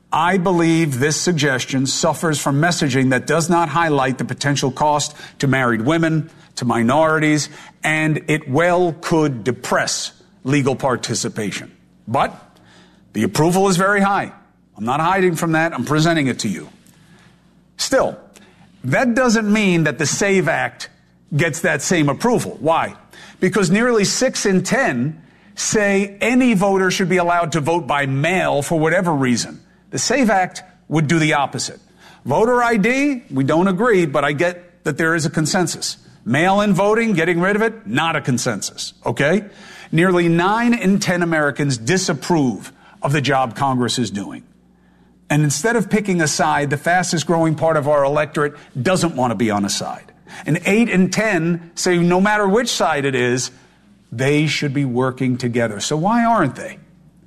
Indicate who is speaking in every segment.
Speaker 1: I believe this suggestion suffers from messaging that does not highlight the potential cost to married women, to minorities, and it well could depress legal participation. But the approval is very high. I'm not hiding from that. I'm presenting it to you. Still, that doesn't mean that the SAVE Act gets that same approval. Why? Because nearly 6 in 10 say any voter should be allowed to vote by mail for whatever reason. The SAVE Act would do the opposite. Voter ID, we don't agree, but I get that there is a consensus. Mail-in voting, getting rid of it, not a consensus, okay? Nearly 9 in 10 Americans disapprove of the job Congress is doing. And instead of picking a side, the fastest growing part of our electorate doesn't want to be on a side. And 8 in 10 say no matter which side it is, they should be working together. So why aren't they?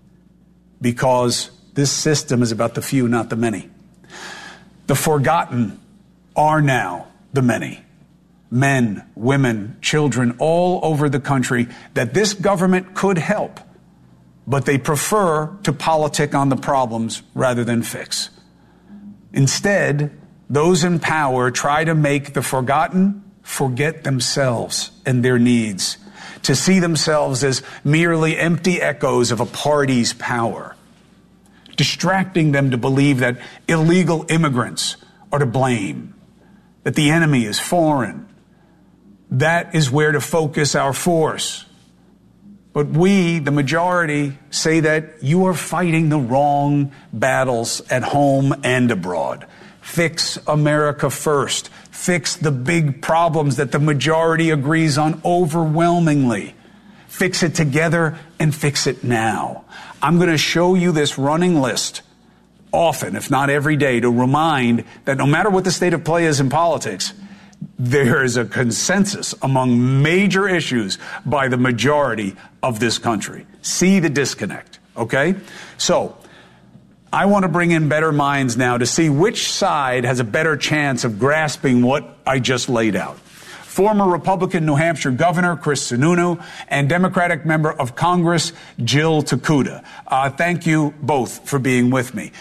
Speaker 1: Because this system is about the few, not the many. The forgotten are now the many. Men, women, children all over the country that this government could help, but they prefer to politic on the problems rather than fix. Instead, those in power try to make the forgotten forget themselves and their needs, to see themselves as merely empty echoes of a party's power, distracting them to believe that illegal immigrants are to blame, that the enemy is foreign. That is where to focus our force. But we, the majority, say that you are fighting the wrong battles at home and abroad. Fix America first. Fix the big problems that the majority agrees on overwhelmingly. Fix it together and fix it now. I'm going to show you this running list often, if not every day, to remind that no matter what the state of play is in politics, there is a consensus among major issues by the majority of this country. See the disconnect, okay? So I want to bring in better minds now to see which side has a better chance of grasping what I just laid out. Former Republican New Hampshire Governor Chris Sununu and Democratic Member of Congress Jill Takuda. Thank you both for being with me.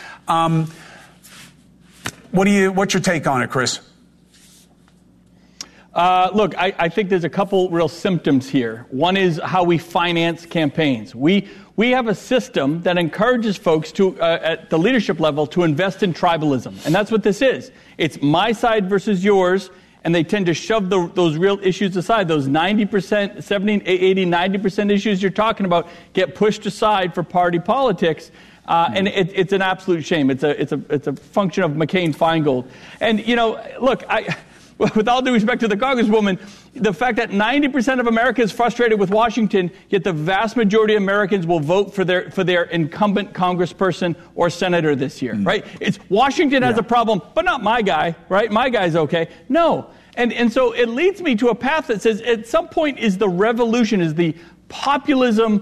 Speaker 1: What's your take on it, Chris?
Speaker 2: Look, I think there's a couple real symptoms here. One is how we finance campaigns. We have a system that encourages folks to, at the leadership level, to invest in tribalism. And that's what this is. It's my side versus yours, and they tend to shove those real issues aside. Those 90%, 70, 80, 90% issues you're talking about get pushed aside for party politics. And it's an absolute shame. It's a function of McCain-Feingold. And, you know, look, with all due respect to the Congresswoman, the fact that 90% of America is frustrated with Washington, yet the vast majority of Americans will vote for their incumbent congressperson or senator this year, right? It's Washington has a problem, but not my guy, right? My guy's okay. No. And so it leads me to a path that says at some point is the revolution, is the populism,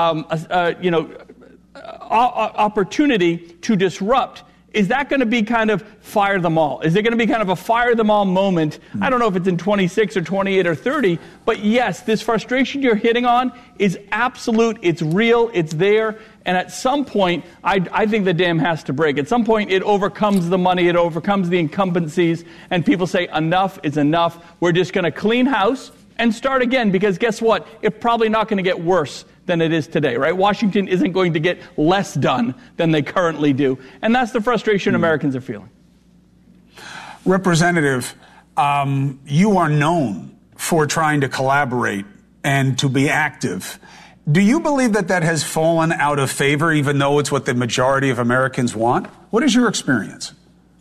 Speaker 2: opportunity to disrupt. Is that going to be kind of fire them all? Is it going to be kind of a fire them all moment? I don't know if it's in 26 or 28 or 30, but yes, this frustration you're hitting on is absolute. It's real. It's there. And at some point, I think the dam has to break. At some point, it overcomes the money. It overcomes the incumbencies. And people say, enough is enough. We're just going to clean house and start again. Because guess what? It's probably not going to get worse than it is today, right? Washington isn't going to get less done than they currently do. And that's the frustration Americans are feeling.
Speaker 1: Representative, you are known for trying to collaborate and to be active. Do you believe that that has fallen out of favor, even though it's what the majority of Americans want? What is your experience?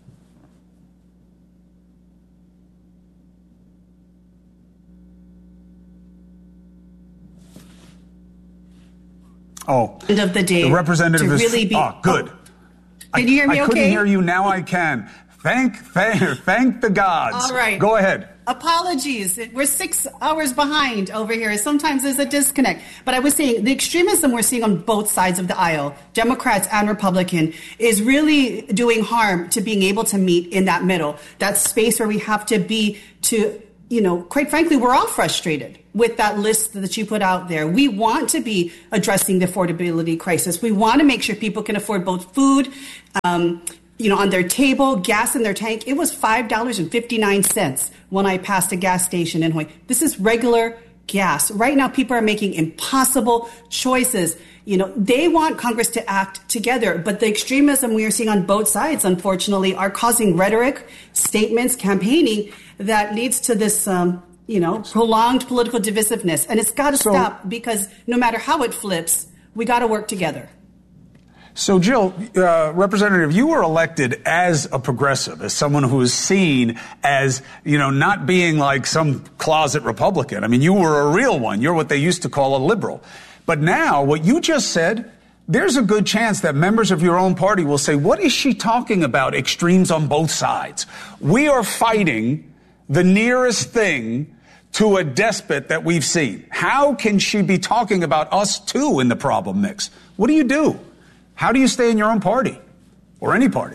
Speaker 3: End of the day,
Speaker 1: the representative is
Speaker 3: really
Speaker 1: good.
Speaker 3: Can you hear me?
Speaker 1: I couldn't hear you. Now I can. Thank the gods.
Speaker 3: All right.
Speaker 1: Go ahead.
Speaker 3: Apologies. We're 6 hours behind over here. Sometimes there's a disconnect. But I was saying the extremism we're seeing on both sides of the aisle, Democrats and Republican, is really doing harm to being able to meet in that middle, that space where we have to be to quite frankly, we're all frustrated with that list that you put out there. We want to be addressing the affordability crisis. We want to make sure people can afford both food, on their table, gas in their tank. It was $5.59 when I passed a gas station in Hawaii. This is regular gas. Right now, people are making impossible choices. They want Congress to act together, but the extremism we are seeing on both sides, unfortunately, are causing rhetoric, statements, campaigning that leads to this, prolonged political divisiveness. And it's got to stop, because no matter how it flips, we got to work together.
Speaker 1: So, Jill, Representative, you were elected as a progressive, as someone who is seen as, not being like some closet Republican. I mean, you were a real one. You're what they used to call a liberal. But now, what you just said, there's a good chance that members of your own party will say, what is she talking about, extremes on both sides? We are fighting the nearest thing to a despot that we've seen. How can she be talking about us, too, in the problem mix? What do you do? How do you stay in your own party, or any party?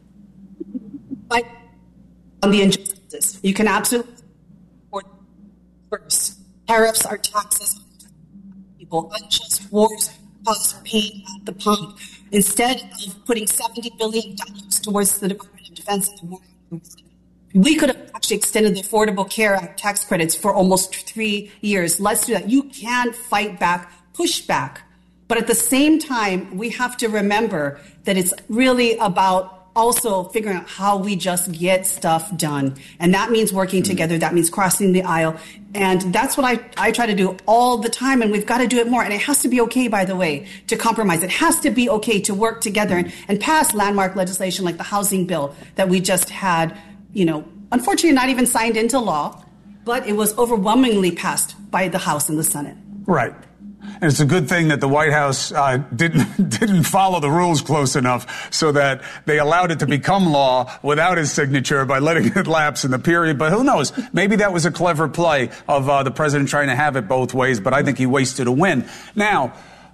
Speaker 3: On the injustices, you can absolutely support first. Tariffs are taxes on people. Unjust wars cause pain at the pump. Instead of putting $70 billion towards the Department of Defense, we could have actually extended the Affordable Care Act tax credits for almost 3 years. Let's do that. You can fight back, push back. But at the same time, we have to remember that it's really about also figuring out how we just get stuff done. And that means working together. That means crossing the aisle. And that's what I try to do all the time. And we've got to do it more. And it has to be okay, by the way, to compromise. It has to be okay to work together and pass landmark legislation like the housing bill that we just had, unfortunately not even signed into law, but it was overwhelmingly passed by the House and the Senate.
Speaker 1: Right. And it's a good thing that the White House didn't follow the rules close enough so that they allowed it to become law without his signature by letting it lapse in the period. But who knows? Maybe that was a clever play of the president trying to have it both ways, but I think he wasted a win. Now,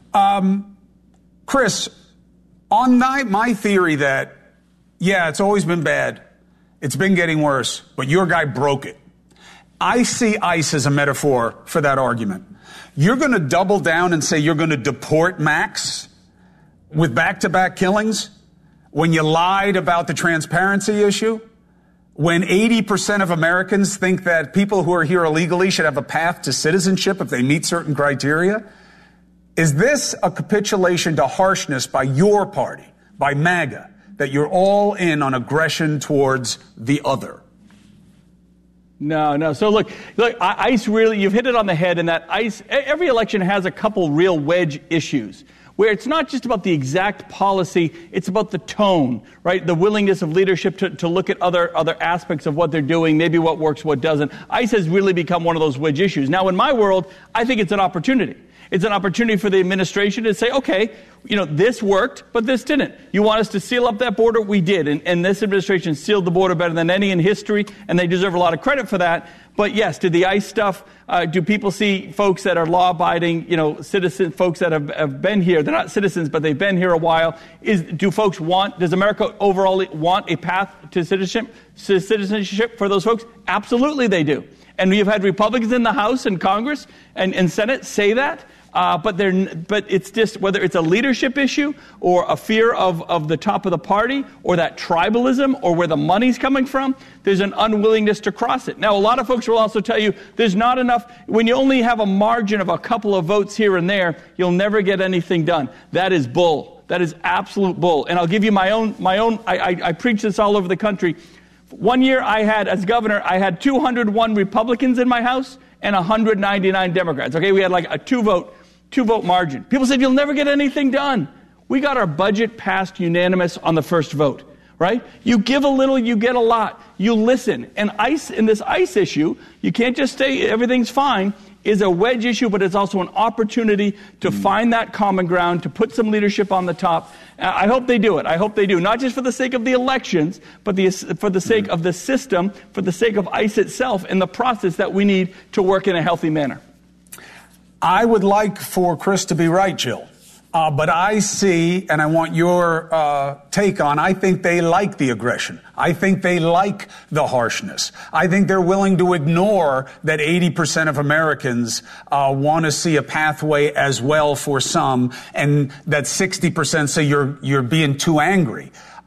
Speaker 1: Chris, on my theory that, it's always been bad. It's been getting worse, but your guy broke it. I see ICE as a metaphor for that argument. You're going to double down and say you're going to deport Max with back-to-back killings when you lied about the transparency issue, when 80% of Americans think that people who are here illegally should have a path to citizenship if they meet certain criteria. Is this a capitulation to harshness by your party, by MAGA, that you're all in on aggression towards the other?
Speaker 2: No. So look, ICE really, you've hit it on the head, in that ICE, every election has a couple real wedge issues where it's not just about the exact policy, it's about the tone, right? The willingness of leadership to look at other aspects of what they're doing, maybe what works, what doesn't. ICE has really become one of those wedge issues. Now, in my world, I think it's an opportunity. It's an opportunity for the administration to say, okay, this worked, but this didn't. You want us to seal up that border? We did. And this administration sealed the border better than any in history, and they deserve a lot of credit for that. But yes, did the ICE stuff, do people see folks that are law-abiding, citizens, folks that have been here? They're not citizens, but they've been here a while. Does America overall want a path to citizenship for those folks? Absolutely they do. And we've had Republicans in the House and Congress and Senate say that. But it's just, whether it's a leadership issue or a fear of the top of the party or that tribalism or where the money's coming from, there's an unwillingness to cross it. Now, a lot of folks will also tell you there's not enough. When you only have a margin of a couple of votes here and there, you'll never get anything done. That is bull. That is absolute bull. And I'll give you my own. I preach this all over the country. One year as governor, I had 201 Republicans in my House and 199 Democrats. Okay, we had like a two vote margin. People said, you'll never get anything done. We got our budget passed unanimous on the first vote, right? You give a little, you get a lot. You listen. And in this ICE issue, you can't just say everything's fine, is a wedge issue, but it's also an opportunity to find that common ground, to put some leadership on the top. I hope they do it. I hope they do. Not just for the sake of the elections, but for the sake of the system, for the sake of ICE itself and the process that we need to work in a healthy manner.
Speaker 1: I would like for Chris to be right, Jill. But I see, and I want your take on, I think they like the aggression. I think they like the harshness. I think they're willing to ignore that 80% of Americans want to see a pathway as well for some, and that 60% say you're being too angry.